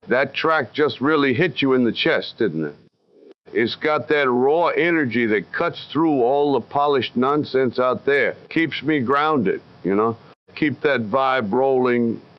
That track just really hit you in the chest, didn't it? It's got that raw energy that cuts through all the polished nonsense out there. Keeps me grounded, you know? Keep that vibe rolling